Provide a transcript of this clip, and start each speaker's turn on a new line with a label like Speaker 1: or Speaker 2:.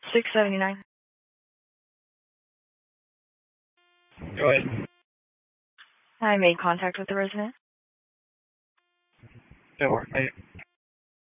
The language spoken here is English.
Speaker 1: 679.
Speaker 2: Go ahead.
Speaker 1: I made contact with the resident.
Speaker 2: Don't worry.